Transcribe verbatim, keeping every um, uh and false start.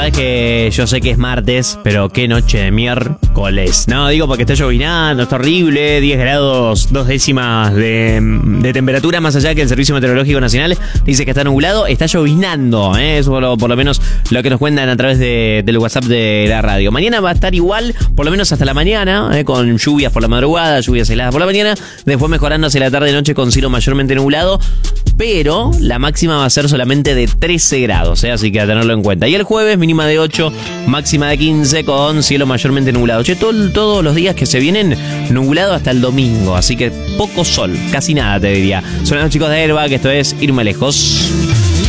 sabes que yo sé que es martes, pero qué noche de miércoles. No, digo porque está llovinando, está horrible, diez grados, dos décimas de, de temperatura, más allá que el Servicio Meteorológico Nacional dice que está nublado, está llovinando, ¿eh? Eso por lo, por lo menos lo que nos cuentan a través de, del WhatsApp de la radio. Mañana va a estar igual, por lo menos hasta la mañana, ¿eh? Con lluvias por la madrugada, lluvias heladas por la mañana, después mejorando hacia la tarde y noche con cielo mayormente nublado, pero la máxima va a ser solamente de trece grados, ¿eh? Así que a tenerlo en cuenta. Y el jueves mínima de ocho, máxima de quince con cielo mayormente nublado. Che, todo, todos los días que se vienen nublado hasta el domingo, así que poco sol, casi nada te diría. Son los chicos de Airbag, que esto es Irme Lejos.